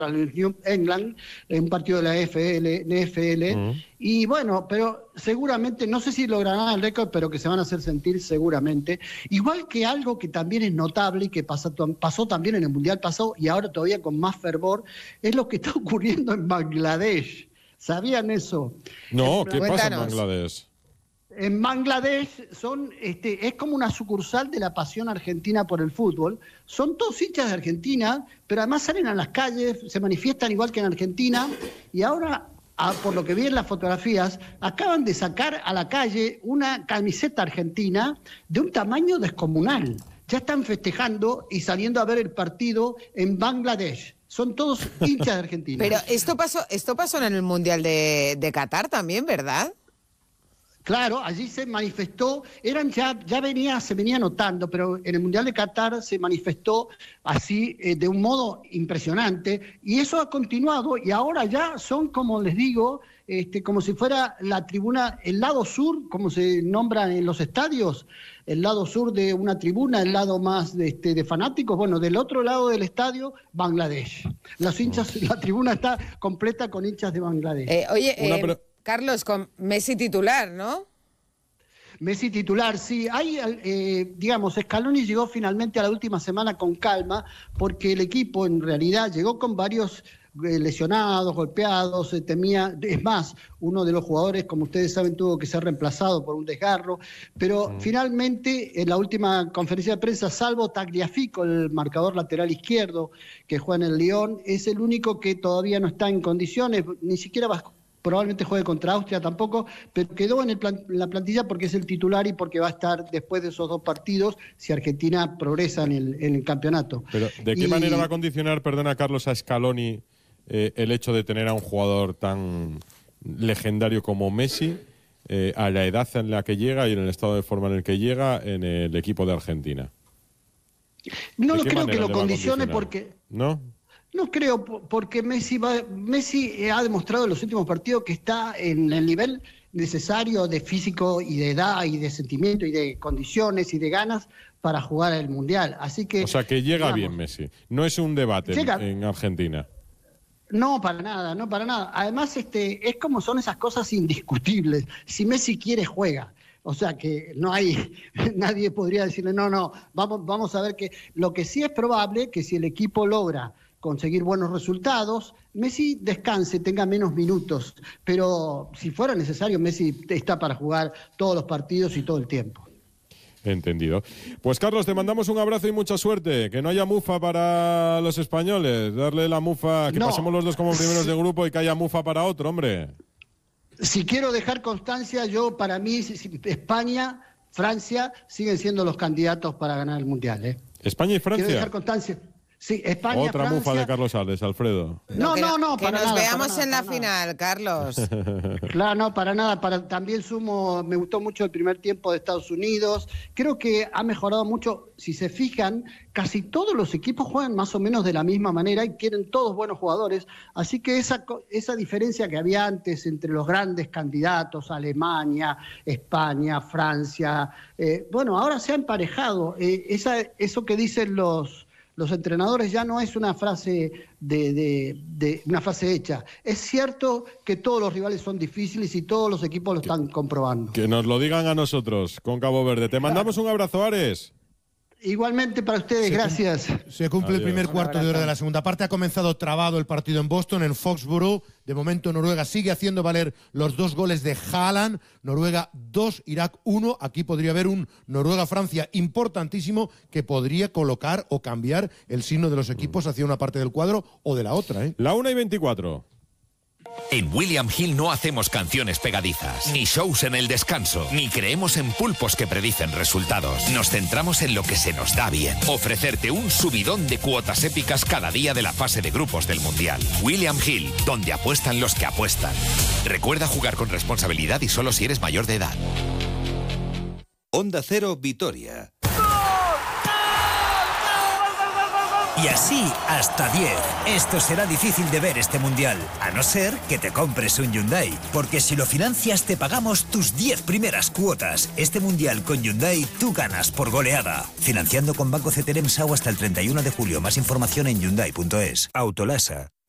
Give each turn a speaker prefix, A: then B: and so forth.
A: el New England, en un partido de la NFL, y bueno, pero seguramente, no sé si lograrán el récord, pero que se van a hacer sentir seguramente. Igual que algo que también es notable y que pasó también en el Mundial pasado y ahora todavía con más fervor, es lo que está ocurriendo en Bangladesh. ¿Sabían eso?
B: No, ¿qué pasa en Bangladesh?
A: En Bangladesh es como una sucursal de la pasión argentina por el fútbol. Son todos hinchas de Argentina, pero además salen a las calles, se manifiestan igual que en Argentina, y ahora, por lo que vi en las fotografías, acaban de sacar a la calle una camiseta argentina de un tamaño descomunal. Ya están festejando y saliendo a ver el partido en Bangladesh. Son todos hinchas de Argentina.
C: Pero esto pasó en el Mundial de Qatar también, ¿verdad?
A: Claro, allí se manifestó, se venía notando, pero en el Mundial de Qatar se manifestó así de un modo impresionante, y eso ha continuado, y ahora ya son, como les digo, como si fuera la tribuna, el lado sur, como se nombra en los estadios, el lado sur de una tribuna, el lado más de fanáticos, bueno, del otro lado del estadio, Bangladesh. Los hinchas, la tribuna está completa con hinchas de Bangladesh.
C: Carlos, con Messi titular, ¿no?
A: Messi titular, sí. Scaloni llegó finalmente a la última semana con calma, porque el equipo en realidad llegó con varios lesionados, golpeados, se temía. Es más, uno de los jugadores, como ustedes saben, tuvo que ser reemplazado por un desgarro, pero finalmente en la última conferencia de prensa, salvo Tagliafico, el marcador lateral izquierdo que juega en el Lyon, es el único que todavía no está en condiciones, ni siquiera probablemente juegue contra Austria tampoco, pero quedó en la plantilla porque es el titular y porque va a estar después de esos dos partidos si Argentina progresa en el campeonato.
B: Pero ¿de qué manera va a condicionar, perdona Carlos, a Scaloni el hecho de tener a un jugador tan legendario como Messi a la edad en la que llega y en el estado de forma en el que llega en el equipo de Argentina?
A: No lo creo que lo condicione porque...
B: ¿No?
A: No creo, porque Messi ha demostrado en los últimos partidos que está en el nivel necesario de físico y de edad y de sentimiento y de condiciones y de ganas para jugar el Mundial. Así que,
B: o sea, que llega bien Messi. No es un debate en Argentina.
A: No, para nada, no para nada. Además, es como son esas cosas indiscutibles. Si Messi quiere, juega. O sea que no hay, nadie podría decirle, no, vamos a ver que lo que sí es probable que si el equipo logra conseguir buenos resultados, Messi descanse, tenga menos minutos, pero si fuera necesario, Messi está para jugar todos los partidos y todo el tiempo.
B: Entendido. Pues Carlos, te mandamos un abrazo y mucha suerte, que no haya mufa para los españoles, darle la mufa, que pasemos los dos como primeros de grupo y que haya mufa para otro, hombre.
A: Si quiero dejar constancia, para mí, España, Francia siguen siendo los candidatos para ganar el Mundial.
B: ¿España y Francia?
A: Quiero dejar constancia. Sí, España,
B: otra
A: Francia.
B: mufa de Carlos Sales, Alfredo.
A: No,
C: que
A: para
C: nos
A: nada,
C: veamos en la final, Carlos.
A: Claro, no, para nada. También me gustó mucho el primer tiempo de Estados Unidos. Creo que ha mejorado mucho. Si se fijan, casi todos los equipos juegan más o menos de la misma manera y quieren todos buenos jugadores. Así que esa diferencia que había antes entre los grandes candidatos, Alemania, España, Francia, ahora se ha emparejado. Eso que dicen los entrenadores ya no es una frase una frase hecha. Es cierto que todos los rivales son difíciles y todos los equipos lo están comprobando.
B: Que nos lo digan a nosotros con Cabo Verde. Te mandamos un abrazo, Ares.
A: Igualmente para ustedes, gracias.
D: Se cumple el primer cuarto de hora de la segunda parte. Ha comenzado trabado el partido en Boston, en Foxborough. De momento Noruega sigue haciendo valer los 2 goles de Haaland. Noruega 2, Irak 1. Aquí podría haber un Noruega-Francia importantísimo que podría colocar o cambiar el signo de los equipos hacia una parte del cuadro o de la otra.
B: La 1:24.
E: En William Hill no hacemos canciones pegadizas, ni shows en el descanso, ni creemos en pulpos que predicen resultados. Nos centramos en lo que se nos da bien. Ofrecerte un subidón de cuotas épicas cada día de la fase de grupos del Mundial. William Hill, donde apuestan los que apuestan. Recuerda jugar con responsabilidad y solo si eres mayor de edad.
F: Onda Cero Vitoria.
G: Y así hasta 10. Esto será difícil de ver este Mundial, a no ser que te compres un Hyundai. Porque si lo financias te pagamos tus 10 primeras cuotas. Este Mundial con Hyundai tú ganas por goleada. Financiando con Banco CTLM-SAU hasta el 31 de julio. Más información en Hyundai.es. Autolasa.